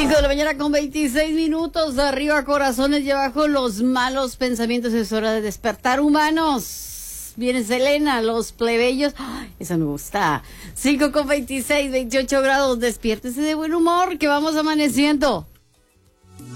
5 de la mañana con 26 minutos. Arriba corazones y abajo los malos pensamientos. Es hora de despertar, humanos. Viene Selena, los plebeyos. Ay, esa me gusta. 5 con 26, 28 grados. Despiértese de buen humor que vamos amaneciendo.